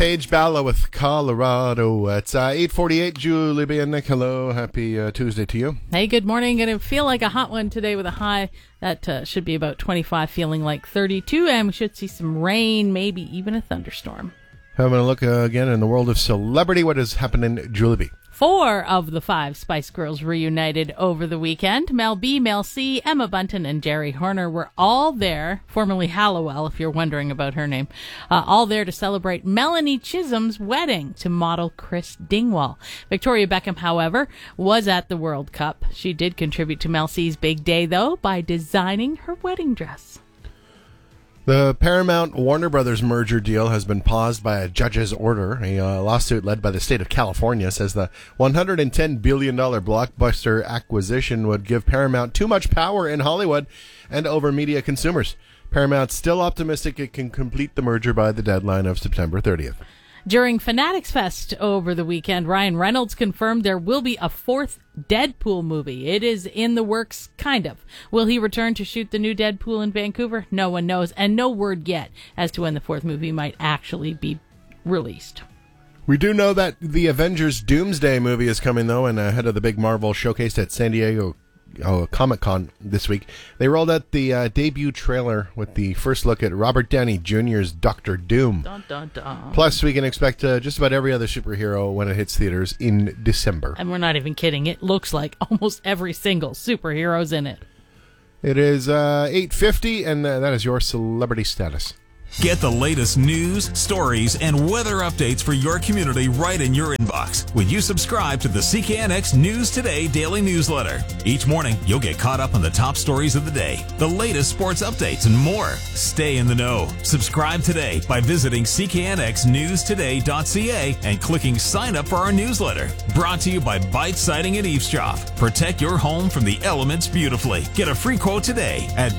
Paige Balla with Colorado. It's 8:48. Julie Bienick, hello. Happy Tuesday to you. Hey, good morning. Going to feel like a hot one today with a high that should be about 25, feeling like 32, and we should see some rain, maybe even a thunderstorm. Having a look again in the world of celebrity. What is happening, Julie B? 4 of the 5 Spice Girls reunited over the weekend. Mel B, Mel C, Emma Bunton, and Jerry Horner were all there, formerly Hallowell, if you're wondering about her name, all there to celebrate Melanie Chisholm's wedding to model Chris Dingwall. Victoria Beckham, however, was at the World Cup. She did contribute to Mel C's big day, though, by designing her wedding dress. The Paramount-Warner Brothers merger deal has been paused by a judge's order. A lawsuit led by the state of California says the $110 billion blockbuster acquisition would give Paramount too much power in Hollywood and over media consumers. Paramount's still optimistic it can complete the merger by the deadline of September 30th. During Fanatics Fest over the weekend, Ryan Reynolds confirmed there will be a 4th Deadpool movie. It is in the works, kind of. Will he return to shoot the new Deadpool in Vancouver? No one knows, and no word yet as to when the 4th movie might actually be released. We do know that the Avengers Doomsday movie is coming, though, and ahead of the big Marvel showcase at San Diego Comic-Con this week. They rolled out the debut trailer with the first look at Robert Downey Jr.'s Dr. Doom. Dun, dun, dun. Plus, we can expect just about every other superhero when it hits theaters in December. And we're not even kidding. It looks like almost every single superhero's in it. It is 8:50, and that is your celebrity status. Get the latest news, stories, and weather updates for your community right in your inbox when you subscribe to the CKNX News Today daily newsletter. Each morning, you'll get caught up on the top stories of the day, the latest sports updates, and more. Stay in the know. Subscribe today by visiting cknxnewstoday.ca and clicking sign up for our newsletter. Brought to you by Bite Siding and Eavesdrop. Protect your home from the elements beautifully. Get a free quote today at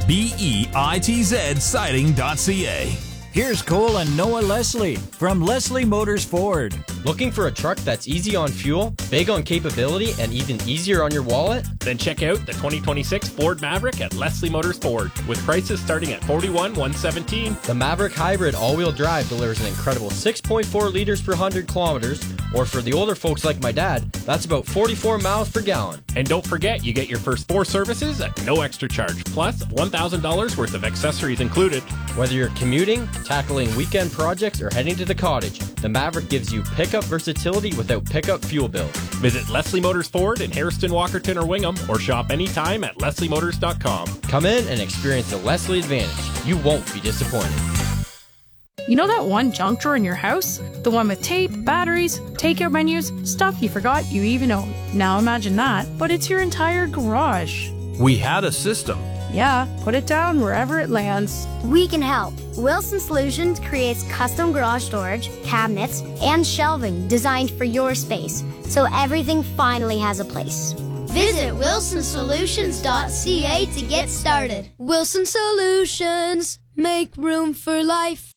BEITZsiding.ca. Here's Cole and Noah Leslie from Leslie Motors Ford. Looking for a truck that's easy on fuel, big on capability, and even easier on your wallet? Then check out the 2026 Ford Maverick at Leslie Motors Ford, with prices starting at $41,117. The Maverick Hybrid all-wheel drive delivers an incredible 6.4 liters per 100 kilometers, or for the older folks like my dad, that's about 44 miles per gallon. And don't forget, you get your first 4 services at no extra charge, plus $1,000 worth of accessories included. Whether you're commuting, tackling weekend projects, or heading to the cottage, the Maverick gives you pickup versatility without pickup fuel bills. Visit Leslie Motors Ford in Hairston, Walkerton, or Wingham, or shop anytime at lesliemotors.com. Come in and experience the Leslie advantage. You won't be disappointed. You know that one junk drawer in your house? The one with tape, batteries, takeout menus, stuff you forgot you even owned. Now imagine that, but it's your entire garage. We had a system. Yeah, put it down wherever it lands. We can help. Wilson Solutions creates custom garage storage, cabinets, and shelving designed for your space, so everything finally has a place. Visit wilsonsolutions.ca to get started. Wilson Solutions. Make room for life.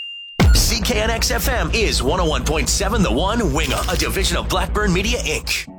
CKNX FM is 101.7 The One, Wingham, a division of Blackburn Media, Inc.